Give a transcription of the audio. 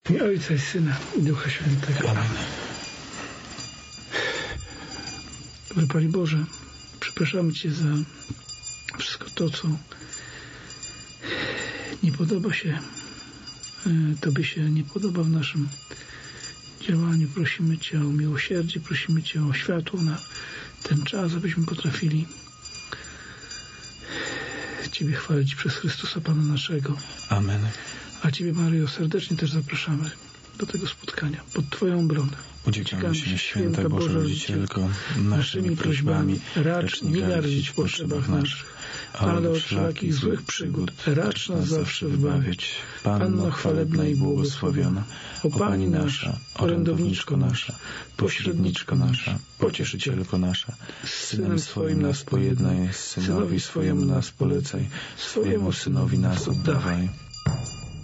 I Ojca i Syna i Ducha Świętego. Amen. Dobry Panie Boże, przepraszamy Cię za wszystko to, co nie podoba się, Tobie się nie podoba w naszym działaniu. Prosimy Cię o miłosierdzie, prosimy Cię o światło na ten czas, abyśmy potrafili Ciebie chwalić przez Chrystusa Pana naszego. Amen. A Ciebie, Maryjo, serdecznie też zapraszamy do tego spotkania pod Twoją obronę. Uciekamy się, święta Boża Rodzicielko, naszymi prośbami racz nie gardzić w potrzebach naszych, ale od wszelakich złych przygód racz nas zawsze wybawiać. Panno chwalebna i błogosławiona, o Pani nasza, orędowniczko nasza, pośredniczko nasza, pocieszycielko nasza, z Synem swoim nas pojednaj, Synowi swojemu nas polecaj, swojemu Synowi nas oddawaj.